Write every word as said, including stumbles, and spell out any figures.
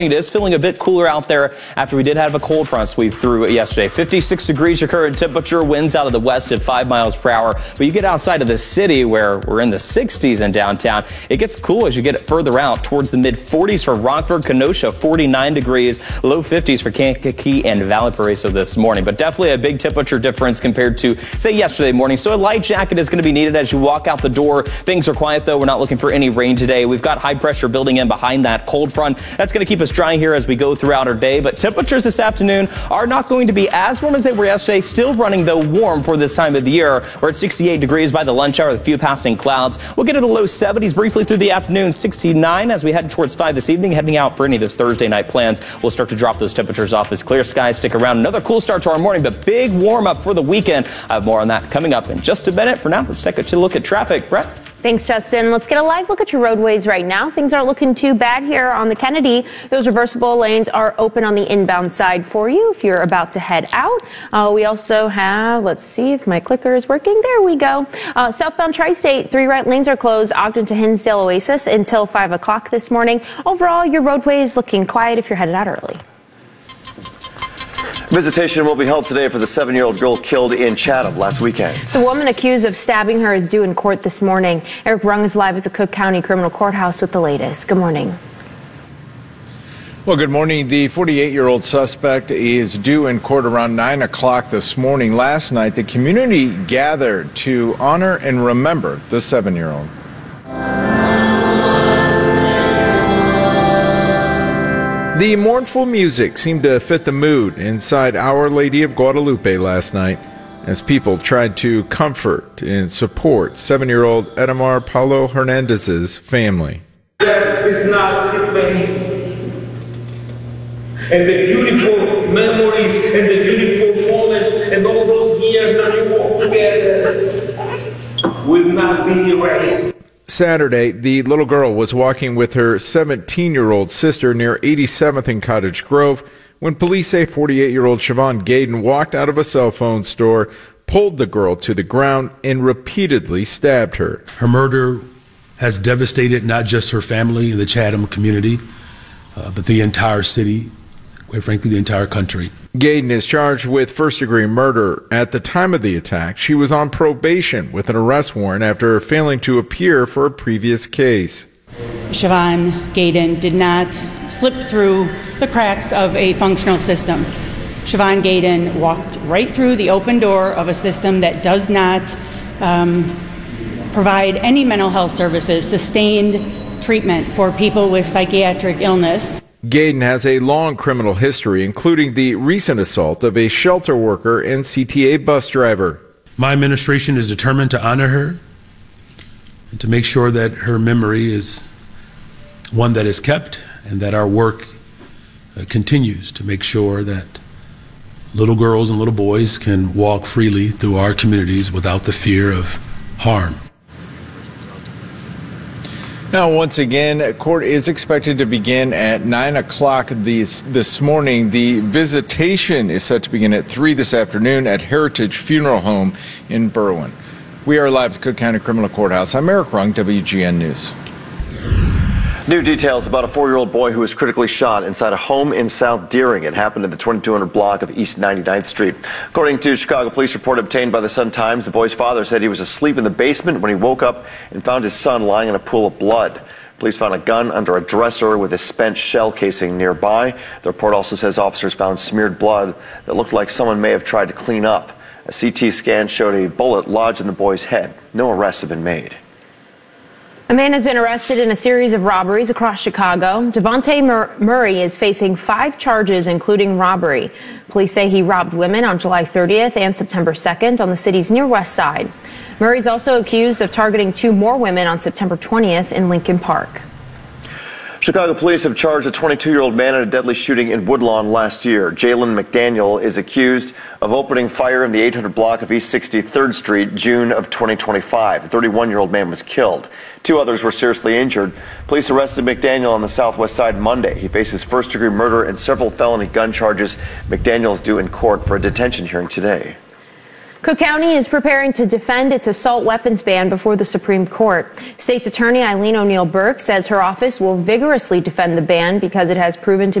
It is feeling a bit cooler out there after we did have a cold front sweep through yesterday. fifty-six degrees your current temperature, winds out of the west at five miles per hour. But you get outside of the city where we're in the sixties in downtown. It gets cool as you get further out towards the mid forties for Rockford, Kenosha, forty-nine degrees, low fifties for Kankakee and Valparaiso this morning. But definitely a big temperature difference compared to, say, yesterday morning. So a light jacket is going to be needed as you walk out the door. Things are quiet, though. We're not looking for any rain today. We've got high pressure building in behind that cold front. That's going to keep us dry here as we go throughout our day, but temperatures this afternoon are not going to be as warm as they were yesterday. Still running, though, warm for this time of the year. We're at sixty-eight degrees by the lunch hour with a few passing clouds. We'll get to the low seventies briefly through the afternoon, sixty-nine as we head towards five this evening. Heading out for any of those Thursday night plans, we'll start to drop those temperatures off as clear skies stick around. Another cool start to our morning, but big warm up for the weekend. I have more on that coming up in just a minute. For now, let's take a look at traffic. Brett? Thanks, Justin. Let's get a live look at your roadways right now. Things aren't looking too bad here on the Kennedy. Those reversible lanes are open on the inbound side for you if you're about to head out. Uh, we also have, let's see if my clicker is working. There we go. Uh, southbound Tri-State, three right lanes are closed. Ogden to Hinsdale Oasis until five o'clock this morning. Overall, your roadway is looking quiet if you're headed out early. Visitation will be held today for the seven-year-old girl killed in Chatham last weekend. The woman accused of stabbing her is due in court this morning. Eric Rung is live at the Cook County Criminal Courthouse with the latest. Good morning. Well, good morning. The forty-eight-year-old suspect is due in court around nine o'clock this morning. Last night, the community gathered to honor and remember the seven-year-old. The mournful music seemed to fit the mood inside Our Lady of Guadalupe last night as people tried to comfort and support seven-year-old Edamar Paulo Hernandez's family. That is not in vain. And the beautiful memories and the beautiful moments and all those years that we walked together will not be erased. Saturday, the little girl was walking with her seventeen-year-old sister near eighty-seventh and Cottage Grove when police say forty-eight-year-old Siobhan Gaydon walked out of a cell phone store, pulled the girl to the ground, and repeatedly stabbed her. Her murder has devastated not just her family and the Chatham community, uh, but the entire city, quite frankly, the entire country. Gaydon is charged with first-degree murder. At the time of the attack, she was on probation with an arrest warrant after failing to appear for a previous case. Siobhan Gaydon did not slip through the cracks of a functional system. Siobhan Gaydon walked right through the open door of a system that does not um, provide any mental health services, sustained treatment for people with psychiatric illness. Gaydon has a long criminal history, including the recent assault of a shelter worker and C T A bus driver. My administration is determined to honor her and to make sure that her memory is one that is kept and that our work uh, continues to make sure that little girls and little boys can walk freely through our communities without the fear of harm. Now, once again, court is expected to begin at nine o'clock this, this morning. The visitation is set to begin at three this afternoon at Heritage Funeral Home in Berwyn. We are live at the Cook County Criminal Courthouse. I'm Eric Rung, W G N News. New details about a four-year-old boy who was critically shot inside a home in South Deering. It happened in the twenty-two hundred block of East ninety-ninth Street. According to Chicago police report obtained by the Sun-Times, the boy's father said he was asleep in the basement when he woke up and found his son lying in a pool of blood. Police found a gun under a dresser with a spent shell casing nearby. The report also says officers found smeared blood that looked like someone may have tried to clean up. A C T scan showed a bullet lodged in the boy's head. No arrests have been made. A man has been arrested in a series of robberies across Chicago. Devontae Mur- Murray is facing five charges, including robbery. Police say he robbed women on July thirtieth and September second on the city's near west side. Murray is also accused of targeting two more women on September twentieth in Lincoln Park. Chicago police have charged a twenty-two-year-old man in a deadly shooting in Woodlawn last year. Jalen McDaniel is accused of opening fire in the eight hundred block of East sixty-third Street, June of twenty twenty-five. The thirty-one-year-old man was killed. Two others were seriously injured. Police arrested McDaniel on the southwest side Monday. He faces first-degree murder and several felony gun charges. McDaniel is due in court for a detention hearing today. Cook County is preparing to defend its assault weapons ban before the Supreme Court. State's Attorney Eileen O'Neill Burke says her office will vigorously defend the ban because it has proven to